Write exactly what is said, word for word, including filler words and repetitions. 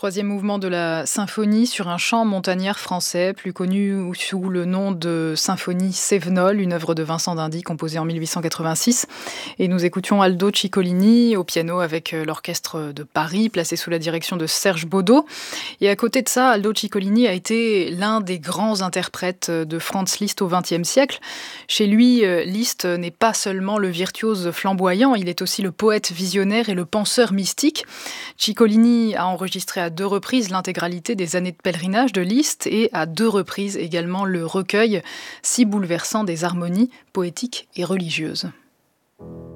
Troisième mouvement de la symphonie sur un chant montagnard français, plus connu sous le nom de symphonie Cévenol, une œuvre de Vincent d'Indy composée en mille huit cent quatre-vingt-six. Et nous écoutions Aldo Ciccolini au piano avec l'orchestre de Paris, placé sous la direction de Serge Baudot. Et à côté de ça, Aldo Ciccolini a été l'un des grands interprètes de Franz Liszt au vingtième siècle. Chez lui, Liszt n'est pas seulement le virtuose flamboyant, il est aussi le poète visionnaire et le penseur mystique. Ciccolini a enregistré à deux reprises l'intégralité des années de pèlerinage de Liszt et à deux reprises également le recueil si bouleversant des harmonies poétiques et religieuses.